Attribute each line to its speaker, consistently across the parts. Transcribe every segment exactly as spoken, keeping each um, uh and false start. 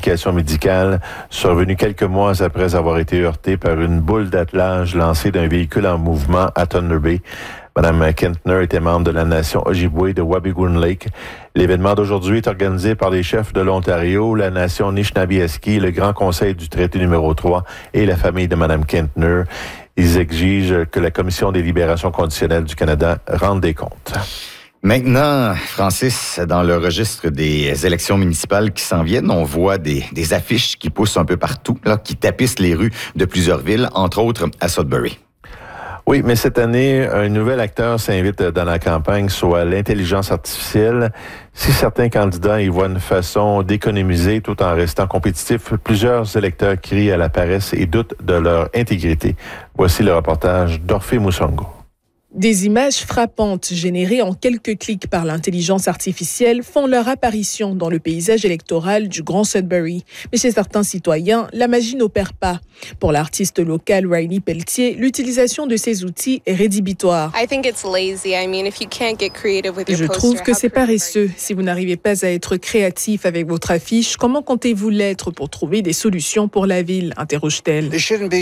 Speaker 1: indications médicales, survenue quelques mois après avoir été heurtée par une boule d'attelage lancée d'un véhicule en mouvement à Thunder Bay. Mme Kentner était membre de la nation Ojibwe de Wabigoon Lake. L'événement d'aujourd'hui est organisé par les chefs de l'Ontario, la nation Anishinaabe, le Grand Conseil du traité numéro trois et la famille de Mme Kentner. Ils exigent que la Commission des libérations conditionnelles du Canada rende des comptes.
Speaker 2: Maintenant, Francis, dans le registre des élections municipales qui s'en viennent, on voit des, des affiches qui poussent un peu partout, là, qui tapissent les rues de plusieurs villes, entre autres à Sudbury.
Speaker 1: Oui, mais cette année, un nouvel acteur s'invite dans la campagne, soit l'intelligence artificielle. Si certains candidats y voient une façon d'économiser tout en restant compétitifs, plusieurs électeurs crient à la paresse et doutent de leur intégrité. Voici le reportage d'Orphée Moussango.
Speaker 3: Des images frappantes générées en quelques clics par l'intelligence artificielle font leur apparition dans le paysage électoral du Grand Sudbury. Mais chez certains citoyens, la magie n'opère pas. Pour l'artiste local Riley Pelletier, l'utilisation de ces outils est rédhibitoire. Je trouve que c'est paresseux. Si vous n'arrivez pas à être créatif avec votre affiche, comment comptez-vous l'être pour trouver des solutions pour la ville, interroge-t-elle.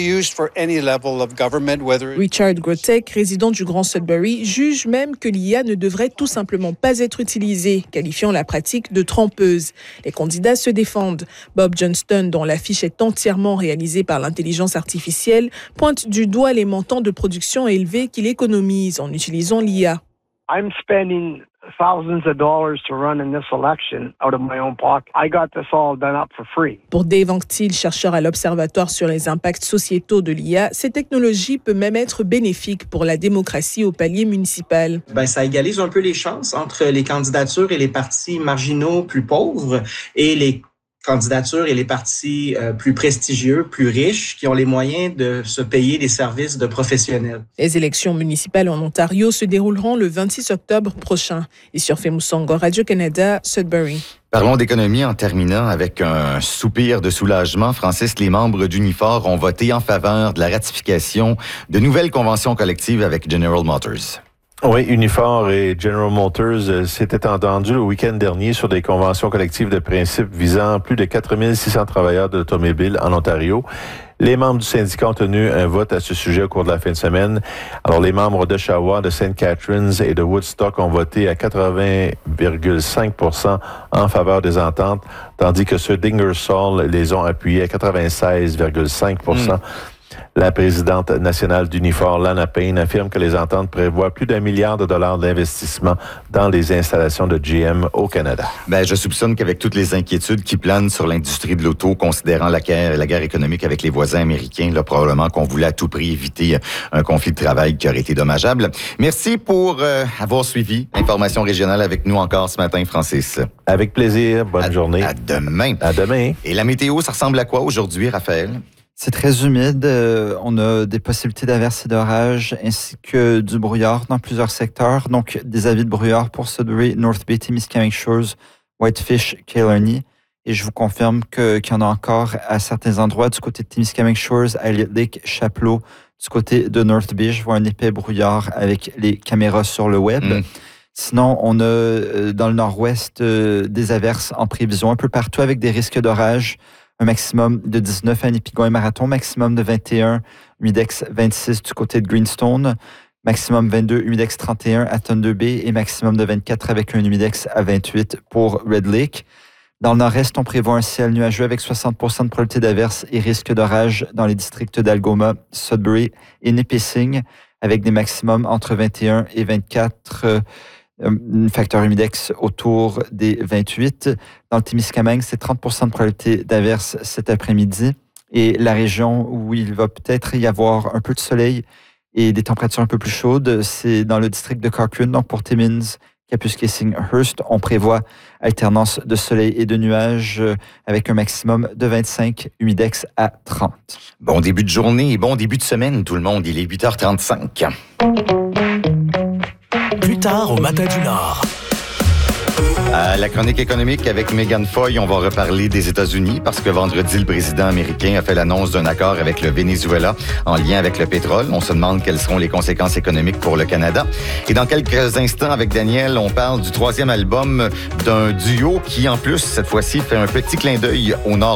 Speaker 3: Richard Grotek, résident du Grand Sudbury, juge même que l'I A ne devrait tout simplement pas être utilisée, qualifiant la pratique de trompeuse. Les candidats se défendent. Bob Johnston, dont l'affiche est entièrement réalisée par l'intelligence artificielle, pointe du doigt les montants de production élevés qu'il économise en utilisant l'I A.
Speaker 4: I'm spending thousands of dollars to run in this election out of my own pocket. I got this all done up for free.
Speaker 3: Pour Dave Anctil, chercheur à l'Observatoire sur les impacts sociétaux de l'I A, ces technologies peuvent même être bénéfiques pour la démocratie au palier municipal.
Speaker 5: Ben, ça égalise un peu les chances entre les candidatures et les partis marginaux plus pauvres et les candidatures et les partis euh, plus prestigieux, plus riches, qui ont les moyens de se payer des services de professionnels.
Speaker 3: Les élections municipales en Ontario se dérouleront le vingt-six octobre prochain. Et sur Orphée Moussango, Radio-Canada, Sudbury.
Speaker 2: Parlons d'économie en terminant avec un soupir de soulagement. Francis, les membres d'Unifor ont voté en faveur de la ratification de nouvelles conventions collectives avec General Motors.
Speaker 1: Oui, Unifor et General Motors s'étaient entendus le week-end dernier sur des conventions collectives de principe visant plus de quatre mille six cents travailleurs de l'automobile en Ontario. Les membres du syndicat ont tenu un vote à ce sujet au cours de la fin de semaine. Alors, les membres d'Oshawa, de Saint Catharines et de Woodstock ont voté à quatre-vingts virgule cinq pour cent en faveur des ententes, tandis que ceux d'Ingersoll les ont appuyés à quatre-vingt-seize virgule cinq pour cent. Mmh. La présidente nationale d'Unifor, Lana Payne, affirme que les ententes prévoient plus d'un milliard de dollars d'investissement dans les installations de G M au Canada.
Speaker 2: Ben, je soupçonne qu'avec toutes les inquiétudes qui planent sur l'industrie de l'auto, considérant la guerre, la guerre économique avec les voisins américains, là, probablement qu'on voulait à tout prix éviter un conflit de travail qui aurait été dommageable. Merci pour euh, avoir suivi l'information régionale avec nous encore ce matin, Francis.
Speaker 1: Avec plaisir. Bonne
Speaker 2: à,
Speaker 1: journée.
Speaker 2: À demain.
Speaker 1: À demain.
Speaker 2: Et la météo, ça ressemble à quoi aujourd'hui, Raphaël?
Speaker 6: C'est très humide. Euh, on a des possibilités d'averses et d'orages ainsi que du brouillard dans plusieurs secteurs. Donc, des avis de brouillard pour Sudbury, North Bay, Témiscamingue Shores, Whitefish, Killarney. Et je vous confirme que, qu'il y en a encore à certains endroits du côté de Témiscamingue Shores, Elliott Lake, Chapleau. Du côté de North Bay, je vois un épais brouillard avec les caméras sur le web. Mm. Sinon, on a euh, dans le nord-ouest euh, des averses en prévision un peu partout avec des risques d'orage. Un maximum de dix-neuf à Nipigon et Marathon, maximum de vingt et un, humidex vingt-six du côté de Greenstone, maximum vingt-deux, humidex trente et un à Thunder Bay et maximum de vingt-quatre avec un humidex à vingt-huit pour Red Lake. Dans le nord-est, on prévoit un ciel nuageux avec soixante pour cent de probabilité d'averse et risque d'orage dans les districts d'Algoma, Sudbury et Nipissing, avec des maximums entre vingt et un et vingt-quatre. Euh, Un facteur humidex autour des vingt-huit. Dans le Témiscamingue, c'est trente pour cent de probabilité d'averse cet après-midi. Et la région où il va peut-être y avoir un peu de soleil et des températures un peu plus chaudes, c'est dans le district de Cochrane. Donc pour Timmins, Kapuskasing, Hearst, on prévoit alternance de soleil et de nuages avec un maximum de vingt-cinq, humidex à trente.
Speaker 2: Bon début de journée et bon début de semaine, tout le monde. Il est huit heures trente-cinq.
Speaker 7: Plus tard au Matin du Nord.
Speaker 2: À la chronique économique avec Megan Foy, on va reparler des États-Unis parce que vendredi, le président américain a fait l'annonce d'un accord avec le Venezuela en lien avec le pétrole. On se demande quelles seront les conséquences économiques pour le Canada. Et dans quelques instants, avec Daniel, on parle du troisième album d'un duo qui, en plus, cette fois-ci, fait un petit clin d'œil au nord